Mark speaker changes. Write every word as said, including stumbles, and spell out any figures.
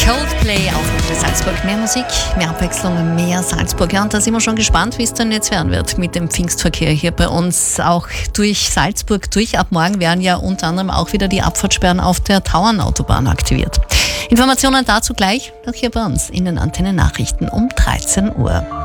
Speaker 1: Coldplay auf Radio Salzburg. Mehr Musik, mehr Abwechslung, mehr Salzburg. Ja, und da sind wir schon gespannt, wie es dann jetzt werden wird mit dem Pfingstverkehr hier bei uns. Auch durch Salzburg durch. Ab morgen werden ja unter anderem auch wieder die Abfahrtssperren auf der Tauernautobahn aktiviert. Informationen dazu gleich noch hier bei uns in den Antennen Nachrichten um dreizehn Uhr.